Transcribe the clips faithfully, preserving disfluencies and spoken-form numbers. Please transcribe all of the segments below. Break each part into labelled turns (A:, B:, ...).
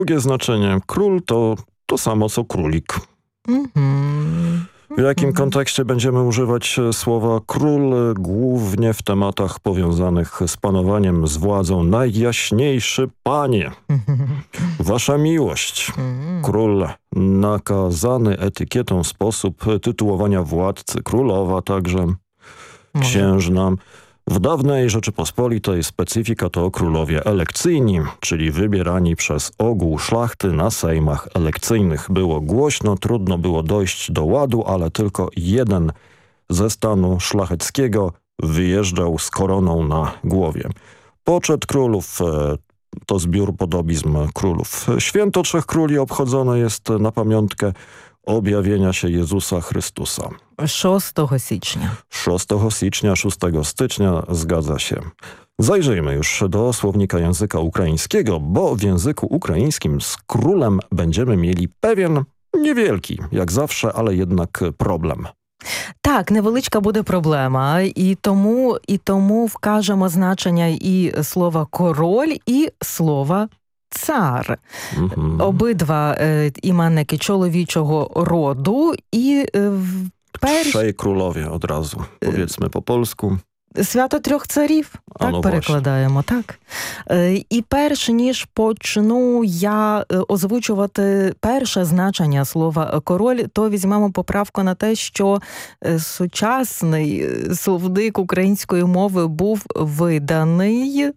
A: Drugie znaczenie król to to samo co królik.
B: Mhm.
A: W jakim kontekście będziemy używać słowa król? Głównie w tematach powiązanych z panowaniem, z władzą. Najjaśniejszy panie, wasza miłość. Król, nakazany etykietą sposób tytułowania władcy, królowa także, księżna. W dawnej Rzeczypospolitej specyfika to królowie elekcyjni, czyli wybierani przez ogół szlachty na sejmach elekcyjnych. Było głośno, trudno było dojść do ładu, ale tylko jeden ze stanu szlacheckiego wyjeżdżał z koroną na głowie. Poczet królów to zbiór podobizm królów. Święto Trzech Króli obchodzone jest na pamiątkę objawienia się Jezusa Chrystusa.
B: szóstego stycznia.
A: szóstego stycznia, szóstego stycznia, zgadza się. Zajrzyjmy już do słownika języka ukraińskiego, bo w języku ukraińskim z królem będziemy mieli pewien, niewielki, jak zawsze, ale jednak problem.
B: Так, невеличка буде проблема, і тому, і тому вкажемо значення і слова «король», і слова «цар».
A: Mhm.
B: Обидва е, іменники чоловічого роду, і е, перш...
A: Trzej królowie od razu, powiedzmy po polsku.
B: Свято трьох царів,
A: А,
B: так
A: ну,
B: перекладаємо, так. Е, І перш ніж почну я е, озвучувати перше значення слова «король», то візьмемо поправку на те, що е, сучасний е, словник української мови був виданий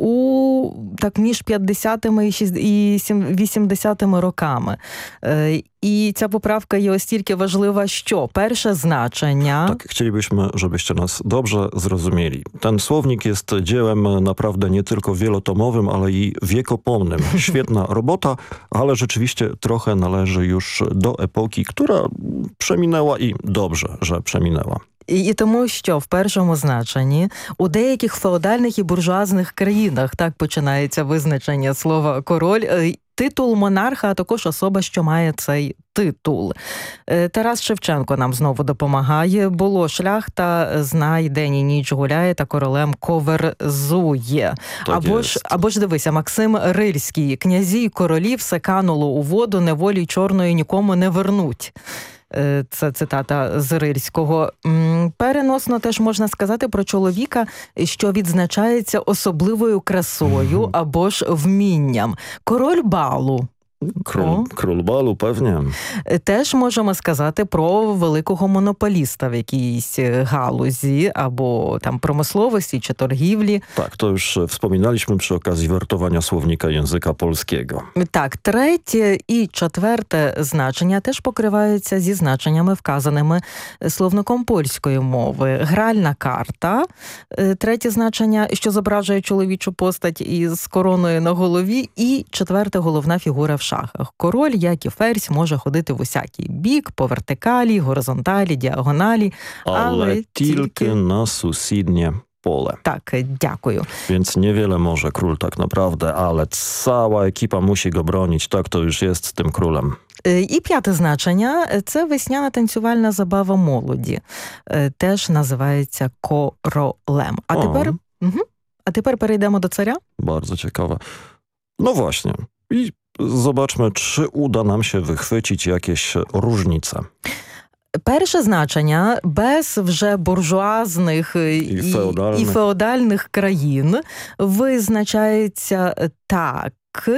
B: у так між п'ятдесятими і шість- і сім- вісімдесятими роками. Е, І ця поправка є ось тільки важлива, що перше значення...
A: Tak, chcielibyśmy, żebyście nas dobrze zrozumieli. Ten słownik jest dziełem naprawdę nie tylko wielotomowym, ale i wiekopomnym. Świetna robota, ale rzeczywiście trochę należy już do epoki, która przeminęła i dobrze, że przeminęła.
B: І, і тому, що в першому значенні у деяких феодальних і буржуазних країнах так починається визначення слова «король», е, титул монарха, а також особа, що має цей титул. Е, Тарас Шевченко нам знову допомагає. Було шляхта, знай, день і ніч гуляє та королем коверзує.
A: Так
B: Або
A: є.
B: ж, або ж дивися, Максим Рильський. Князі й королі все кануло у воду, неволі чорної нікому не вернуть. Е, Це цитата з Рильського. М, Переносно теж можна сказати про чоловіка, що відзначається особливою красою або ж вмінням. Король балу.
A: Król,
B: O.
A: król balu pewnie.
B: Теж можемо сказати про великого монополіста в якійсь галузі або там промисловості чи торгівлі.
A: Tak, to już wspominaliśmy przy okazji wertowania słownika języka polskiego.
B: Так, третє і четверте значення теж покриваються зі значеннями, вказаними словником польської мови. Гральна карта, е, третє значення, що зображує чоловічу постать із короною на голові, і четверте – головна фігура в шахах. Король, як і ферзь, може ходити в усякий бік, по вертикалі, горизонталі, діагоналі,
A: Ale
B: але
A: tylko
B: тільки...
A: na susidnie pole.
B: Так, дякую.
A: Więc niewiele może król tak naprawdę, ale cała ekipa musi go bronić. Tak to już jest z tym królem.
B: Е, І п'яте значення – це весняна танцювальна забава молоді. Е, Теж називається королем. А
A: O.
B: тепер, угу. а тепер перейдемо до царя.
A: Bardzo ciekawe. No właśnie. I zobaczmy, czy uda nam się wychwycić jakieś różnice.
B: Перше значення без вже буржуазних і,
A: І феодальних.
B: і феодальних країн визначається так.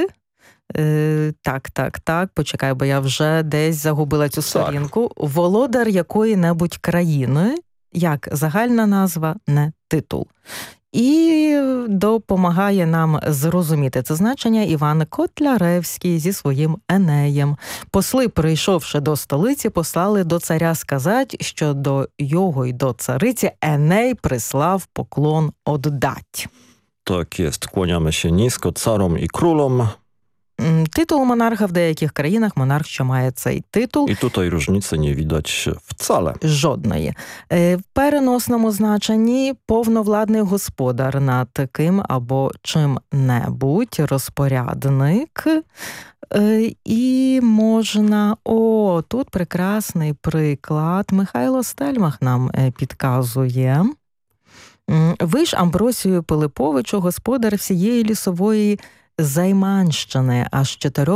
B: Е, Так, так, так, почекай, бо я вже десь загубила цю сторінку. Володар якої-небудь країни, як загальна назва, не титул. І допомагає нам зрозуміти це значення Іван Котляревський зі своїм Енеєм. Посли, прийшовши до столиці, послали до царя сказати, що до його й до цариці Еней прислав поклон оддать.
A: Tak jest, kłaniamy się nisko carom i królom.
B: М, Титул монарха в деяких країнах, монарх, що має цей титул,
A: I tutaj różnicy nie widać wcale.
B: жодної. Е, В переносному значенні повновладний господар над ким або чим-небудь, розпорядник. Е, І можна... О, тут прекрасний приклад. Михайло Стельмах нам е, підказує. М, Ви ж, Амбросію Пилиповичу, господар всієї лісової Займанщини, аж чотирьох